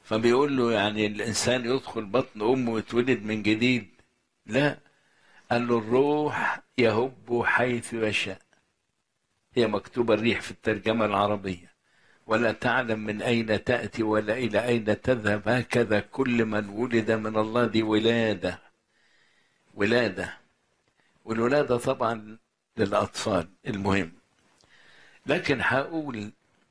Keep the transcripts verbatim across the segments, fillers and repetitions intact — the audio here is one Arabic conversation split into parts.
فبيقول له يعني الإنسان يدخل بطن أمه ويتولد من جديد؟ لا، قال له الروح يهب حيث يشاء. هي مكتوبة الريح في الترجمة العربية، ولا تعلم من أين تأتي ولا إلى أين تذهب، هكذا كل من ولد من الله. دي ولادة، ولادة، والولادة طبعا للأطفال المهم. لكن هقول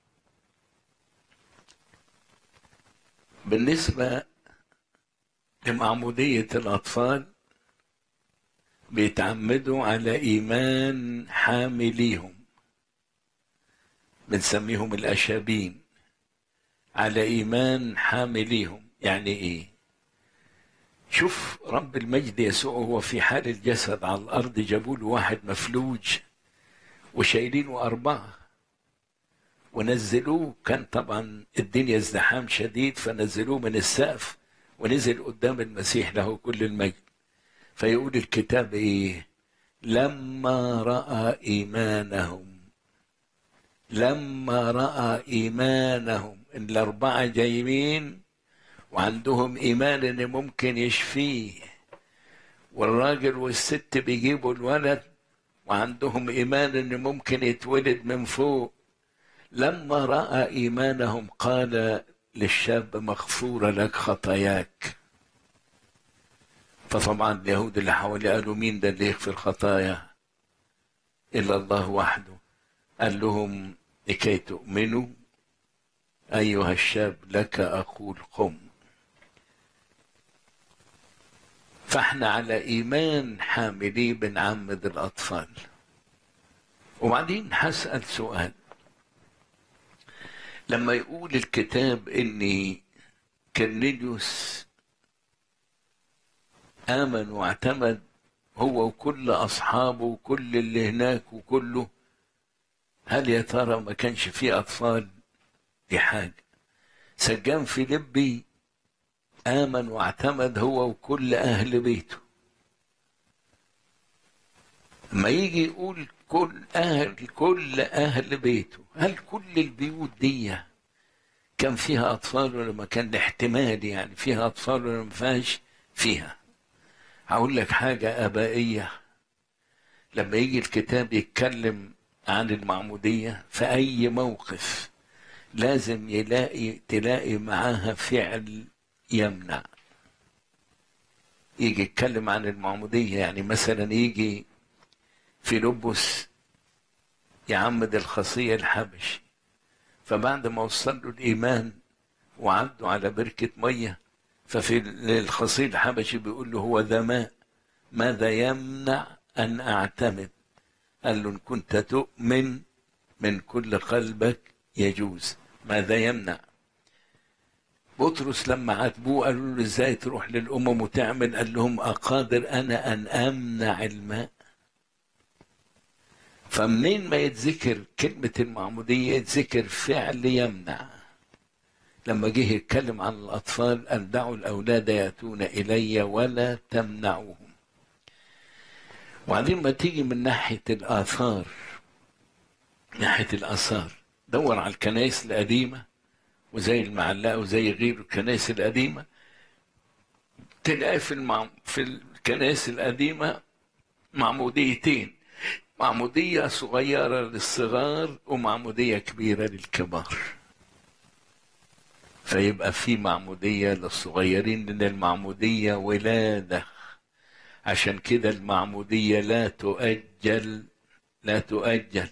بالنسبة لمعمودية الأطفال، بيتعمدوا على إيمان حامليهم، بنسميهم الأشابين، على إيمان حامليهم. يعني إيه؟ شوف رب المجد يسوع هو في حال الجسد على الأرض، جابوا له واحد مفلوج وشايلينه أربعة ونزلوه. كان طبعا الدنيا ازدحام شديد، فنزلوه من السقف ونزل قدام المسيح له كل المجد. فيقول الكتاب ايه؟ لما رأى إيمانهم، لما رأى إيمانهم. الأربعة جايين وعندهم إيمان إن ممكن يشفيه، والراجل والست بيجيبوا الولد وعندهم إيمان إن ممكن يتولد من فوق. لما رأى إيمانهم قال للشاب مغفورة لك خطاياك. فطبعا اليهود اللي حواليه قالوا مين ده اللي يغفر خطايا إلا الله وحده؟ قال لهم لكي تؤمنوا أيها الشاب لك أقول قم. فاحنا على إيمان حاملي بنعمد الأطفال. وبعدين هسأل سؤال، لما يقول الكتاب إن كرنيليوس آمن واعتمد هو وكل أصحابه وكل اللي هناك وكله، هل يا ترى ما كانش فيه أطفال؟ دي حاجة. سجان فيليبي آمن واعتمد هو وكل أهل بيته. ما يجي يقول كل أهل كل أهل بيته، هل كل البيوت دي كان فيها أطفال ولا ما كان؟ الاحتمال يعني فيها أطفال ولا ما فيهاش فيها. هقول لك حاجة آبائية، لما يجي الكتاب يتكلم عن المعمودية في أي موقف لازم يلاقي تلاقي معاها فعل يمنع. يجي يتكلم عن المعمودية، يعني مثلا يجي في لبس يعمد الخصي الحبشي، فبعد ما وصل له الإيمان وعدوا على بركة مية، ففي الخصي الحبشي بيقول له هو ذا ماء، ماذا يمنع أن أعتمد؟ قال له إن كنت تؤمن من كل قلبك يجوز. ماذا يمنع؟ بطرس لما عاتبوه قالوا له ازاي تروح للأمم وتعمل؟ قال لهم أقادر أنا أن أمنع الماء؟ فمنين ما يتذكر كلمة المعمودية يتذكر فعل يمنع. لما جه يتكلم عن الأطفال قال دعوا الأولاد يأتون إلي ولا تمنعوهم. وبعدين ما تيجي من ناحية الآثار، ناحية الآثار دور على الكنائس القديمة وزي المعلقة وزي غير الكنائس القديمة، تلاقي في المع... في الكنائس القديمة معموديتين، معمودية صغيرة للصغار ومعمودية كبيرة للكبار. فيبقى في معمودية للصغيرين لأن المعمودية ولادة، عشان كده المعمودية لا تؤجل، لا تؤجل،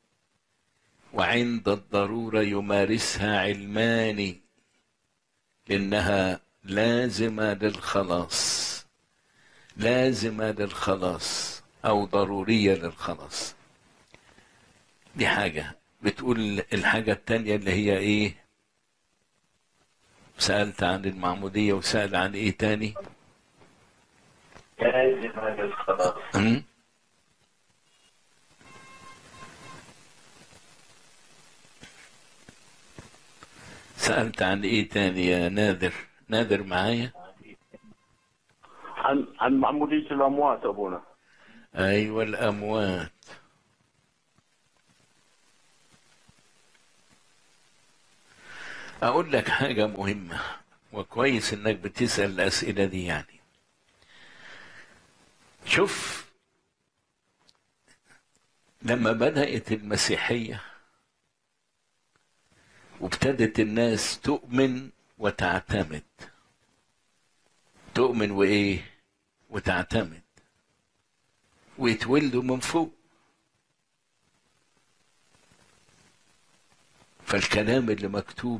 وعند الضرورة يمارسها علماني لأنها لازمة للخلاص، لازمة للخلاص أو ضرورية للخلاص. دي حاجة. بتقول الحاجة التانية اللي هي إيه؟ سألت عن المعمودية وسأل عن إيه تاني؟ لازمة للخلاص. أم؟ سألت عن إيه تاني يا نادر؟ نادر معايا؟ عن عن معمودية الأموات أبونا. أيوة الأموات. أقول لك حاجة مهمة، وكويس انك بتسأل الأسئلة دي. يعني شوف، لما بدأت المسيحية وابتدت الناس تؤمن وتعتمد، تؤمن وإيه وتعتمد، ويتولدوا من فوق، فالكلام اللي مكتوب